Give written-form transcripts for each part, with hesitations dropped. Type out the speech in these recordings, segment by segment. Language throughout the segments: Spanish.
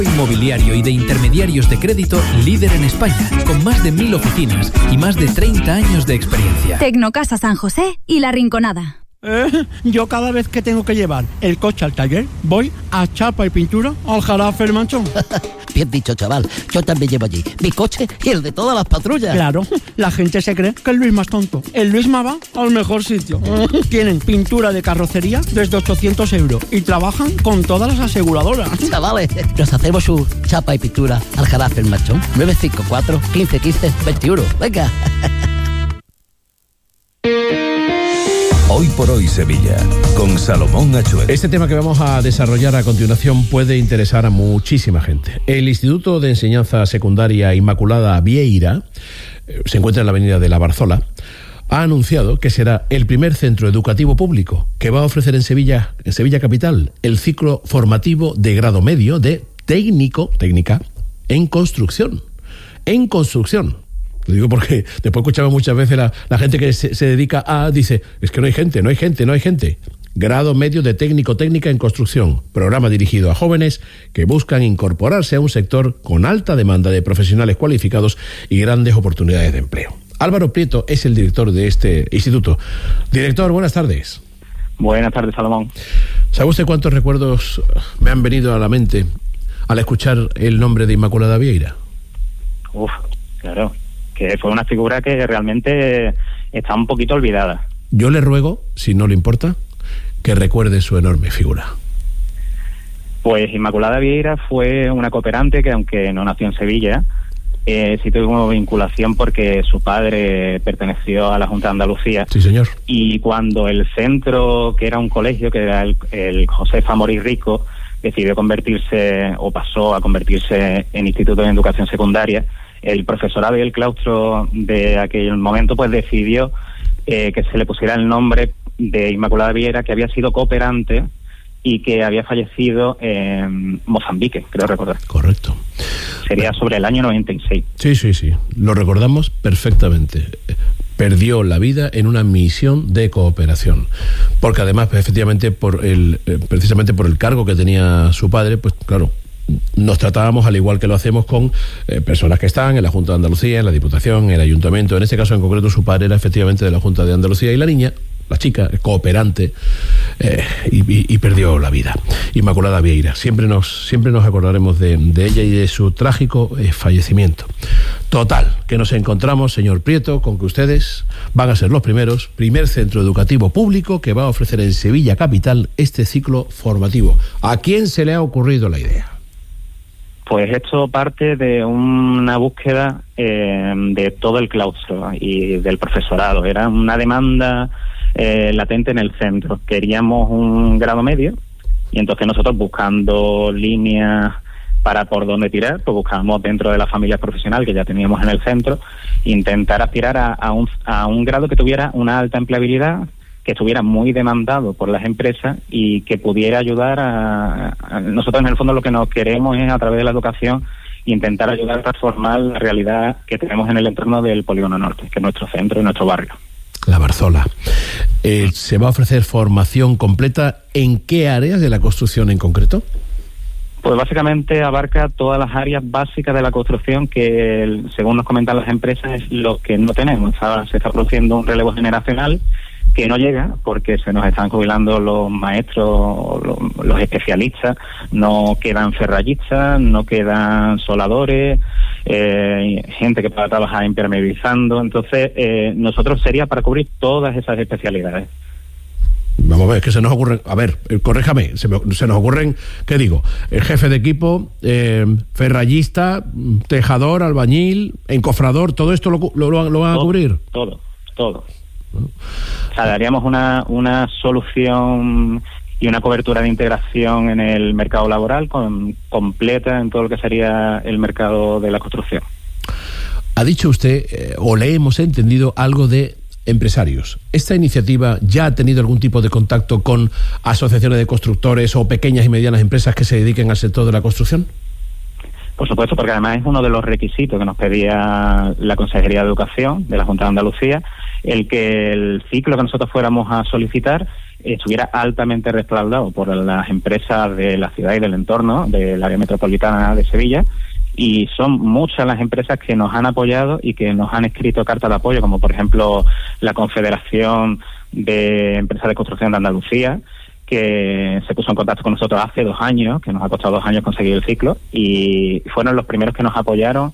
Inmobiliario y de intermediarios de crédito líder en España, con más de 1000 oficinas y más de 30 años de experiencia. Tecnocasa San José y La Rinconada. Yo cada vez que tengo que llevar el coche al taller, voy a Chapa y Pintura al Jarafe El Manchón. Bien dicho, chaval. Yo también llevo allí mi coche y el de todas las patrullas. Claro, la gente se cree que el Luisma es tonto. El Luisma va al mejor sitio. Tienen pintura de carrocería desde 800 euros y trabajan con todas las aseguradoras. Chavales, nos hacemos su chapa y pintura al Jarafe El Manchón. 954 15 15 21. Venga. Hoy por hoy Sevilla, con Salomón Achuel. Este tema que vamos a desarrollar a continuación puede interesar a muchísima gente. El Instituto de Enseñanza Secundaria Inmaculada Vieira, se encuentra en la avenida de la Barzola, ha anunciado que será el primer centro educativo público que va a ofrecer en Sevilla capital, el ciclo formativo de grado medio de técnica en construcción. En construcción. Lo digo porque después escuchaba muchas veces la gente que se dedica a, dice, es que no hay gente. Grado medio de técnica en construcción, programa dirigido a jóvenes que buscan incorporarse a un sector con alta demanda de profesionales cualificados y grandes oportunidades de empleo. Álvaro Prieto es el director de este instituto. Director, buenas tardes. Buenas tardes, Salomón. ¿Sabe usted cuántos recuerdos me han venido a la mente al escuchar el nombre de Inmaculada Vieira? Claro, que fue una figura que realmente está un poquito olvidada. Yo le ruego, si no le importa, que recuerde su enorme figura. Pues Inmaculada Vieira fue una cooperante que, aunque no nació en Sevilla, sí tuvo vinculación porque su padre perteneció a la Junta de Andalucía. Sí, señor. Y cuando el centro, que era un colegio, que era el Josefa Moris Rico, decidió convertirse, o pasó a convertirse en Instituto de Educación Secundaria, el profesorado y el claustro de aquel momento pues decidió que se le pusiera el nombre de Inmaculada Vieira, que había sido cooperante y que había fallecido en Mozambique, creo recordar. Correcto. Sería sobre el año 96. Sí, lo recordamos perfectamente. Perdió la vida en una misión de cooperación, porque además, efectivamente, precisamente por el cargo que tenía su padre, pues claro, nos tratábamos al igual que lo hacemos con personas que están en la Junta de Andalucía, en la Diputación, en el Ayuntamiento. En este caso en concreto su padre era efectivamente de la Junta de Andalucía y la niña, la chica, cooperante, y perdió la vida. Inmaculada Vieira. Siempre nos acordaremos de ella y de su trágico fallecimiento. Total, que nos encontramos, señor Prieto, con que ustedes van a ser los primer centro educativo público que va a ofrecer en Sevilla capital este ciclo formativo. ¿A quién se le ha ocurrido la idea? Pues esto parte de una búsqueda de todo el claustro y del profesorado. Era una demanda latente en el centro. Queríamos un grado medio y entonces nosotros, buscando líneas para por dónde tirar, pues buscábamos dentro de la familia profesional que ya teníamos en el centro, intentar aspirar a un grado que tuviera una alta empleabilidad, que estuviera muy demandado por las empresas y que pudiera ayudar a nosotros. En el fondo lo que nos queremos es, a través de la educación, intentar ayudar a transformar la realidad que tenemos en el entorno del Polígono Norte, que es nuestro centro y nuestro barrio. La Barzola. ¿Se va a ofrecer formación completa en qué áreas de la construcción en concreto? Pues básicamente abarca todas las áreas básicas de la construcción que, según nos comentan las empresas, es lo que no tenemos. Se está produciendo un relevo generacional que no llega porque se nos están jubilando los maestros, los especialistas, no quedan ferrallistas, no quedan soldadores, gente que pueda trabajar impermeabilizando. Entonces, nosotros sería para cubrir todas esas especialidades. Vamos a ver, que se nos ocurren, corréjame, se nos ocurren, ¿qué digo? El jefe de equipo, ferrallista, tejador, albañil, encofrador, ¿todo esto lo van a cubrir? Todo. O sea, daríamos una solución y una cobertura de integración en el mercado laboral completa en todo lo que sería el mercado de la construcción. Ha dicho usted, o le hemos entendido, algo de empresarios. ¿Esta iniciativa ya ha tenido algún tipo de contacto con asociaciones de constructores o pequeñas y medianas empresas que se dediquen al sector de la construcción? Por supuesto, porque además es uno de los requisitos que nos pedía la Consejería de Educación de la Junta de Andalucía, el que el ciclo que nosotros fuéramos a solicitar estuviera altamente respaldado por las empresas de la ciudad y del entorno, del área metropolitana de Sevilla, y son muchas las empresas que nos han apoyado y que nos han escrito cartas de apoyo, como por ejemplo la Confederación de Empresas de Construcción de Andalucía, que se puso en contacto con nosotros hace 2 años, que nos ha costado 2 años conseguir el ciclo, y fueron los primeros que nos apoyaron,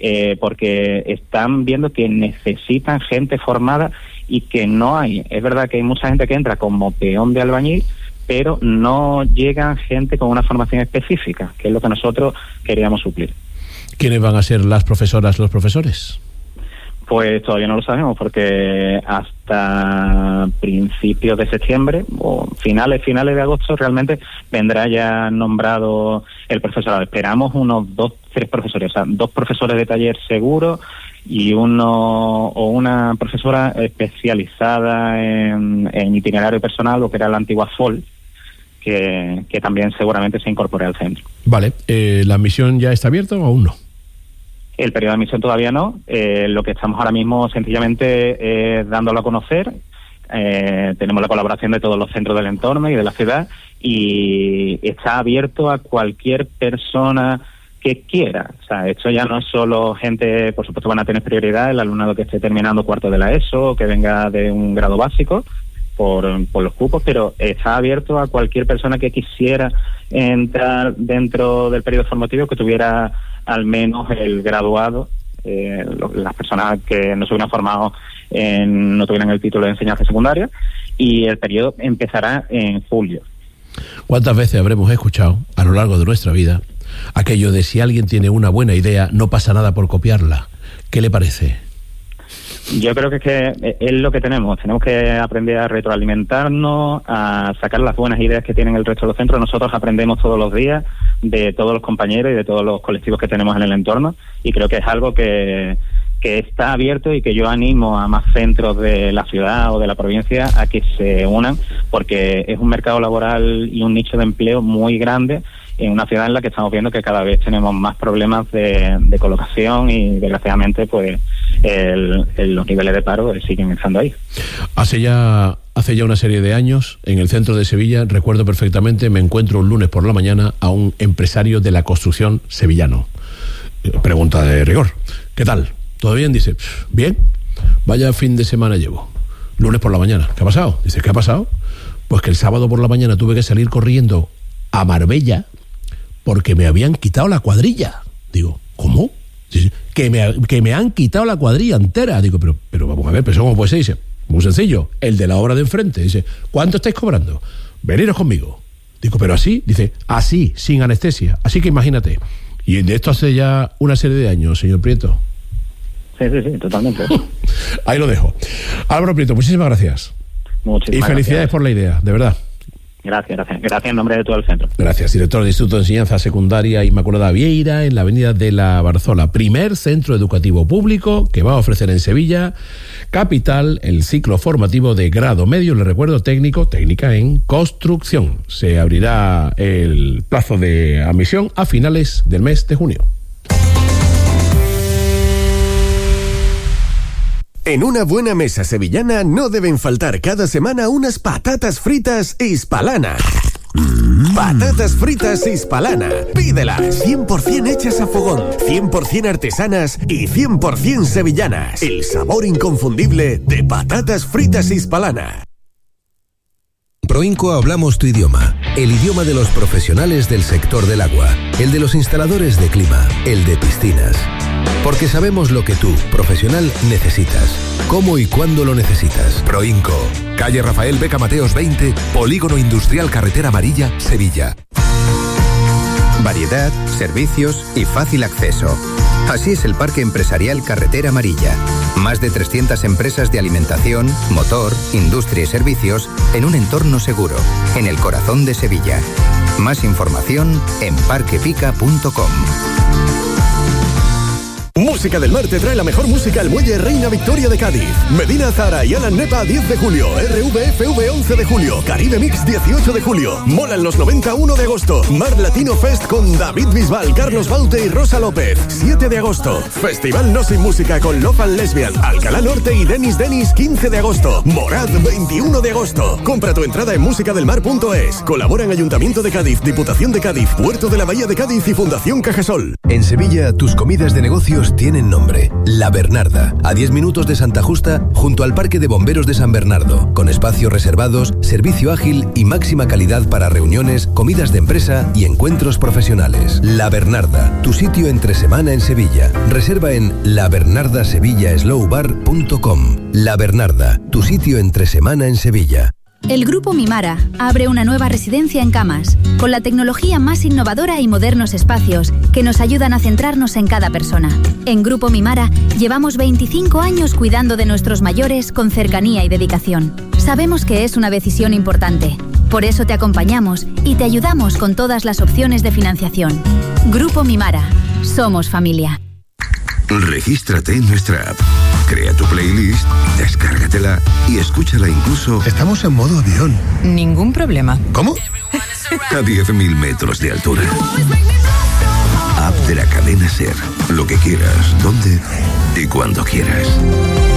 porque están viendo que necesitan gente formada y que no hay. Es verdad que hay mucha gente que entra como peón de albañil, pero no llegan gente con una formación específica, que es lo que nosotros queríamos suplir. ¿Quiénes van a ser las profesoras, los profesores? Pues todavía no lo sabemos, porque hasta principios de septiembre o finales de agosto realmente vendrá ya nombrado el profesorado. Esperamos unos 2-3 profesores, o sea, 2 profesores de taller seguro y uno o una profesora especializada en itinerario personal, lo que era la antigua FOL, que también seguramente se incorpore al centro. Vale, ¿la admisión ya está abierta o aún no? El periodo de admisión todavía no. Lo que estamos ahora mismo sencillamente es dándolo a conocer. Tenemos la colaboración de todos los centros del entorno y de la ciudad, y está abierto a cualquier persona que quiera. O sea, esto ya no es solo gente, por supuesto van a tener prioridad el alumnado que esté terminando cuarto de la ESO, que venga de un grado básico por los cupos, pero está abierto a cualquier persona que quisiera entrar dentro del periodo formativo, que tuviera al menos el graduado. Las personas que no se hubieran formado no tuvieran el título de enseñanza secundaria, y el periodo empezará en julio. ¿Cuántas veces habremos escuchado a lo largo de nuestra vida aquello de si alguien tiene una buena idea no pasa nada por copiarla? ¿Qué le parece? Yo creo que es lo que tenemos que aprender a retroalimentarnos, a sacar las buenas ideas que tienen el resto de los centros. Nosotros aprendemos todos los días de todos los compañeros y de todos los colectivos que tenemos en el entorno, y creo que es algo que está abierto y que yo animo a más centros de la ciudad o de la provincia a que se unan, porque es un mercado laboral y un nicho de empleo muy grande en una ciudad en la que estamos viendo que cada vez tenemos más problemas de colocación, y desgraciadamente pues los niveles de paro siguen estando ahí. Hace ya una serie de años, en el centro de Sevilla, recuerdo perfectamente, me encuentro un lunes por la mañana a un empresario de la construcción sevillano. Pregunta de rigor: ¿qué tal? ¿Todo bien? Dice: bien, vaya fin de semana llevo. Lunes por la mañana. ¿Qué ha pasado? Dice: ¿qué ha pasado? Pues que el sábado por la mañana tuve que salir corriendo a Marbella porque me habían quitado la cuadrilla. Digo: ¿cómo? Dice: que me han quitado la cuadrilla entera. Digo: pero vamos a ver, ¿pero cómo puede ser? Dice: muy sencillo, el de la obra de enfrente. Dice: ¿cuánto estáis cobrando? Veniros conmigo. Digo: ¿pero así? Dice: así, sin anestesia. Así que imagínate. Y de esto hace ya una serie de años, señor Prieto. Sí, totalmente. Ahí lo dejo. Álvaro Prieto, muchísimas gracias. Muchísimas y felicidades gracias por la idea, de verdad. Gracias en nombre de todo el centro. Gracias, director del Instituto de Enseñanza Secundaria Inmaculada Vieira, en la avenida de la Barzola. Primer centro educativo público que va a ofrecer en Sevilla capital el ciclo formativo de grado medio, le recuerdo, técnica en construcción. Se abrirá el plazo de admisión a finales del mes de junio. En una buena mesa sevillana no deben faltar cada semana unas patatas fritas Hispalana. Patatas fritas Hispalana. Pídelas. 100% hechas a fogón, 100% artesanas y 100% sevillanas. El sabor inconfundible de patatas fritas Hispalana. Proinco hablamos tu idioma, el idioma de los profesionales del sector del agua, el de los instaladores de clima, el de piscinas. Porque sabemos lo que tú, profesional, necesitas, cómo y cuándo lo necesitas. Proinco, calle Rafael Beca Mateos 20, Polígono Industrial Carretera Amarilla, Sevilla. Variedad, servicios y fácil acceso. Así es el Parque Empresarial Carretera Amarilla. Más de 300 empresas de alimentación, motor, industria y servicios en un entorno seguro, en el corazón de Sevilla. Más información en parquepica.com. Música del Mar te trae la mejor música al Muelle Reina Victoria de Cádiz. Medina Zara y Alan Nepa 10 de julio. RVFV 11 de julio. Caribe Mix 18 de julio. Molan los 91 de agosto. Mar Latino Fest con David Bisbal, Carlos Baute y Rosa López. 7 de agosto. Festival No Sin Música con Love and Lesbian, Alcalá Norte y Denis 15 de agosto. Morad 21 de agosto. Compra tu entrada en musicadelmar.es. Colaboran Ayuntamiento de Cádiz, Diputación de Cádiz, Puerto de la Bahía de Cádiz y Fundación Cajasol. En Sevilla, tus comidas de negocios tienen nombre. La Bernarda. A 10 minutos de Santa Justa, junto al Parque de Bomberos de San Bernardo. Con espacios reservados, servicio ágil y máxima calidad para reuniones, comidas de empresa y encuentros profesionales. La Bernarda. Tu sitio entre semana en Sevilla. Reserva en labernardasevillaslowbar.com. La Bernarda. Tu sitio entre semana en Sevilla. El Grupo Mimara abre una nueva residencia en Camas, con la tecnología más innovadora y modernos espacios que nos ayudan a centrarnos en cada persona. En Grupo Mimara llevamos 25 años cuidando de nuestros mayores con cercanía y dedicación. Sabemos que es una decisión importante, por eso te acompañamos y te ayudamos con todas las opciones de financiación. Grupo Mimara, somos familia. Regístrate en nuestra app. Crea tu playlist, descárgatela y escúchala incluso... Estamos en modo avión. Ningún problema. ¿Cómo? A 10.000 metros de altura. App de la cadena SER. Lo que quieras, donde y cuando quieras.